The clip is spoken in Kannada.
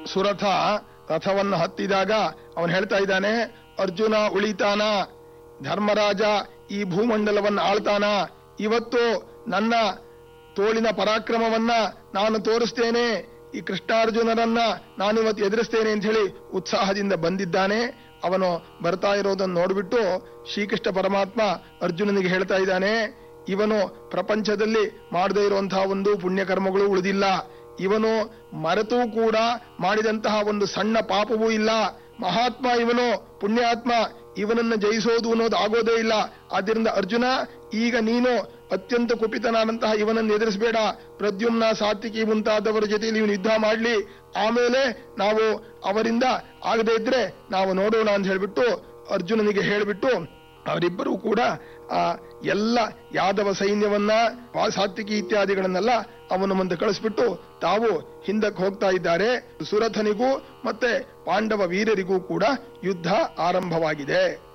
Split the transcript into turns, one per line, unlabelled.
ಸುರಥ ರಥವನ್ನು ಹತ್ತಿದಾಗ ಅವನು ಹೇಳ್ತಾ ಇದ್ದಾನೆ, ಅರ್ಜುನ ಉಳಿತಾನ, ಧರ್ಮರಾಜ ಈ ಭೂಮಂಡಲವನ್ನು ಆಳ್ತಾನ, ಇವತ್ತು ನನ್ನ ತೋಳಿನ ಪರಾಕ್ರಮವನ್ನ ನಾನು ತೋರಿಸ್ತೇನೆ, ಈ ಕೃಷ್ಣಾರ್ಜುನರನ್ನ ನಾನಿವತ್ತು ಎದುರಿಸ್ತೇನೆ ಅಂತ ಹೇಳಿ ಉತ್ಸಾಹದಿಂದ ಬಂದಿದ್ದಾನೆ. ಅವನು ಬರ್ತಾ ಇರೋದನ್ನು ನೋಡ್ಬಿಟ್ಟು ಶ್ರೀಕೃಷ್ಣ ಪರಮಾತ್ಮ ಅರ್ಜುನನಿಗೆ ಹೇಳ್ತಾ ಇದ್ದಾನೆ, ಇವನು ಪ್ರಪಂಚದಲ್ಲಿ ಮಾಡದೇ ಇರುವಂತಹ ಒಂದು ಪುಣ್ಯಕರ್ಮಗಳು ಉಳಿದಿಲ್ಲ, ಇವನು ಮರೆತೂ ಕೂಡ ಮಾಡಿದಂತಹ ಒಂದು ಸಣ್ಣ ಪಾಪವೂ ಇಲ್ಲ, ಮಹಾತ್ಮ ಇವನು, ಪುಣ್ಯಾತ್ಮ, ಇವನನ್ನು ಜಯಿಸೋದು ಅನ್ನೋದು ಆಗೋದೇ ಇಲ್ಲ. ಆದ್ದರಿಂದ ಅರ್ಜುನ, ಈಗ ನೀನು ಅತ್ಯಂತ ಕುಪಿತನಾದಂತಹ ಇವನನ್ನು ಎದುರಿಸಬೇಡ, ಪ್ರದ್ಯುಮ್ನ ಸಾತ್ವಿಕಿ ಮುಂತಾದವರ ಜೊತೆಯಲ್ಲಿ ಇವನು ಯುದ್ಧ ಮಾಡಲಿ, ಆಮೇಲೆ ನಾವು ಅವರಿಂದ ಆಗದೇ ಇದ್ರೆ ನಾವು ನೋಡೋಣ ಅಂತ ಹೇಳ್ಬಿಟ್ಟು ಅರ್ಜುನನಿಗೆ ಹೇಳ್ಬಿಟ್ಟು ಅವರಿಬ್ಬರೂ ಕೂಡ ಆ ಎಲ್ಲ ಯಾದವ ಸೈನ್ಯವನ್ನ ಸಾತ್ವಿಕಿ ಇತ್ಯಾದಿಗಳನ್ನೆಲ್ಲ ಅವನ ಮುಂದೆ ಕಳಿಸ್ಬಿಟ್ಟು ತಾವು ಹಿಂದಕ್ಕೆ ಹೋಗ್ತಾ ಇದ್ದಾರೆ. ಸುರಥನಿಗೂ ಮತ್ತೆ ಪಾಂಡವ ವೀರರಿಗೂ ಕೂಡ ಯುದ್ಧ ಆರಂಭವಾಗಿದೆ.